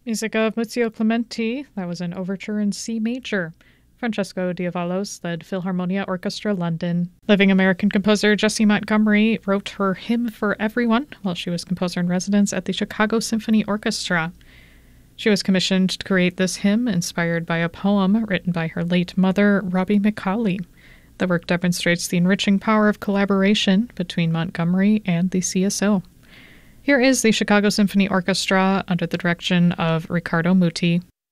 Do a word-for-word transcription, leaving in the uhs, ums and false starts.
Music of Muzio Clementi, that was an overture in C major. Francesco Diavalos led Philharmonia Orchestra London. Living American composer Jessie Montgomery wrote her Hymn for Everyone while she was composer-in-residence at the Chicago Symphony Orchestra. She was commissioned to create this hymn inspired by a poem written by her late mother, Robbie McCauley. The work demonstrates the enriching power of collaboration between Montgomery and the C S O. Here is the Chicago Symphony Orchestra under the direction of Riccardo Muti.